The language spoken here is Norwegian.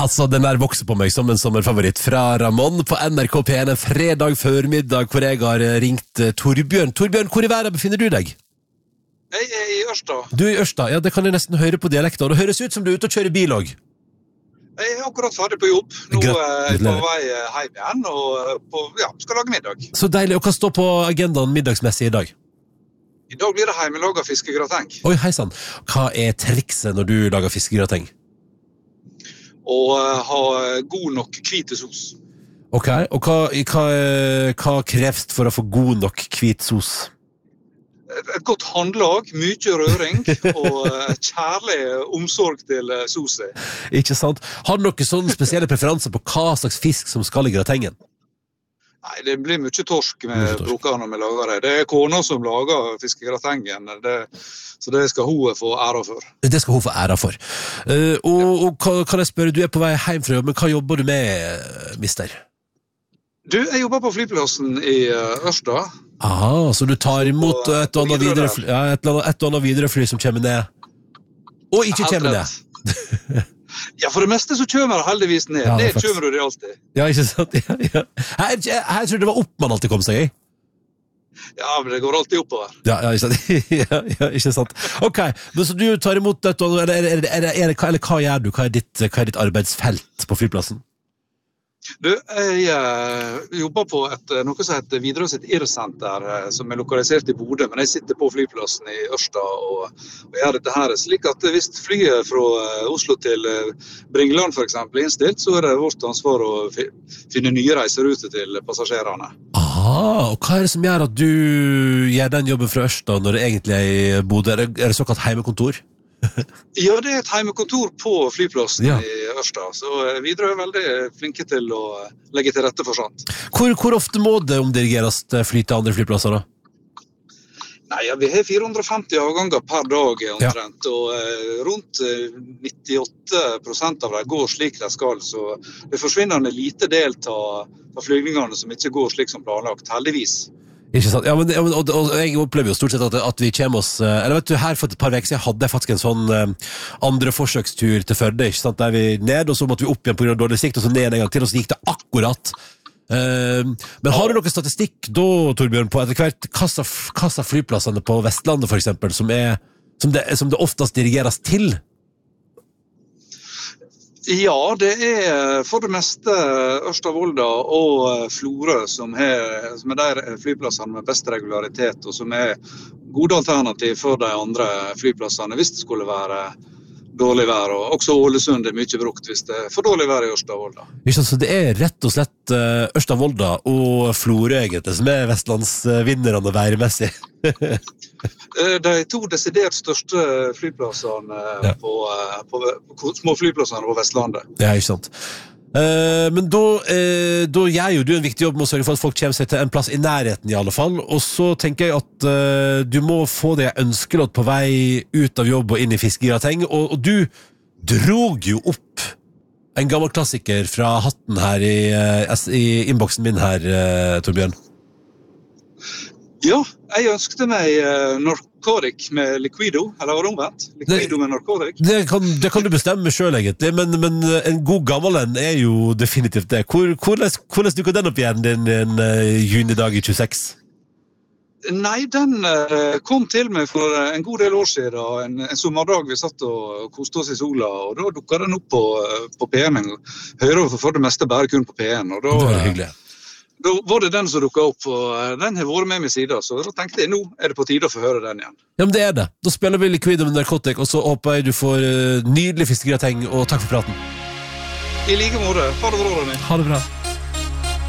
Altså, den der vokser på meg som en sommerfavoritt fra Ramón på NRK P1 en fredag formiddag, hvor jeg har ringt Torbjørn. Torbjørn, hvor i verden befinner du deg? Jeg i Ørsta. Du i Ørsta, ja, det kan jeg nesten høre på dialekten. Det høres ut som du ute og kjører bil også. Jeg akkurat ferdig på jobb. Nå er jeg på vei hjem igjen, og skal lage middag. Så deilig. Og hva står på agendaen middagsmessig i dag? I dag blir det hjemmelaget fiskegrateng. Oi, hei sann. Hva trikset når du lager fiskegrateng? Å ha god nok hvitesos. Ok, og hva kreves for å få god nok hvitsos? Et godt håndlag, mye røring og kjærlig omsorg til soset. Ikke sant? Har du noen sånne spesielle preferanser på hva slags fisk som skal i gratengen? Nei, det blir mye torsk med brukere når vi lager det. Det er kona som lager fiskegratengen, så det skal hun få æra for. Det skal hun få æra for. Og kan jeg spørre, du er på vei hjem fra jobb, men hva jobber du med, mister? Du, jeg jobber på flyplassen i Ørsta. Aha, så du tar imot et og annet viderefly som kommer ned, og ikke kommer ned. Ja, for det meste så kommer det heldigvis ned. Ja, det kommer det alltid. Ja, ikke sant? Ja. Her tror det var opp man alltid kom seg i. Ja, men det går alltid oppover. Ja, ikke sant? Ja, ikke sant. Ok, men så du tar imot et og annet, eller hva gjør du? Hva er ditt arbeidsfelt på flyplassen? Du, jeg jobber på noe som heter Widerøe sitt IR-senter, som er lokalisert i Bodø, men jeg sitter på flyplassen i Ørsta og gjør dette her, slik at hvis flyet fra Oslo til Bringeland for eksempel er innstilt, så er det vårt ansvar å finne nye reiseruter til passasjerene. Aha, og hva er det som gjør at du gjør den jobben fra Ørsta når det egentlig er i Bodø? Er det såkalt heimekontor? Ja, det er et heimekontor på flyplassen i Ørsta, så Widerøe er veldig flinke til å legge til rette for sånt. Hvor ofte må det omdirigeres fly til andre flyplasser da? Nei, vi har 450 avganger per dag omtrent, og rundt 98% av dem går slik de skal, så det forsvinner en lite del av flygningene som ikke går slik som planlagt, heldigvis. Ikke sant? Ja, men jeg opplever jo stort sett at vi kommer oss, eller vet du, her for et par veker siden hadde jeg faktisk en sånn andre forsøkstur til Førde, ikke sant, der vi ned, og så måtte vi opp igjen på grunn av dårlig sikt, og så ned en gang til, og så gikk det akkurat. Men har du noen statistikk da, Torbjørn, på etter hvert hva flyplassene på Vestlandet for eksempel, som det oftest dirigeres til? Ja, det er for det meste Ørsta, Volda og Florø som er de flyplassene med best regularitet, og som er gode alternativ for de andre flyplassene hvis det skulle være dårlig vær, og også Ålesund er mye brukt hvis det er for dårlig vær i Ørsta, Volda. Så det er rett og slett Ørsta, Volda og Florø egentlig som er vestlandsvinnerne værmessig? De to desidert største flyplassene på små flyplassene på Vestlandet. Ja, ikke sant. Men da gjør jo du en viktig jobb med å sørge for at folk kommer seg til en plass i nærheten i alle fall, og så tenker jeg at du må få deg ønskelåt på vei ut av jobb og inn i fiskegrateng, og du drog jo opp en gammel klassiker fra hatten her i innboksen min her, Torbjørn. Ja, jeg ønsket meg narkotik med Liquido, eller var det omvendt? Liquido med narkotik. Det kan du bestemme selv egentlig, men en god gammel en er jo definitivt det. Hvordan dukker den opp igjen en junidag i 26? Nei, den kom til meg for en god del år siden, en sommerdag vi satt og koste oss i sola, og da dukket den opp på P1. Hører for det meste bare kun på P1, og da... Det var hyggelig. Da var det den som dukket opp, og den har vært med siden, så da tenkte jeg, nå er det på tide å få høre den igjen. Ja, men det er det. Da spiller vi Liquido med narkotik, og så håper jeg du får nydelig fiskegrateng, og takk for praten. I like måte. Ha det bra, Ronny. Ha det bra.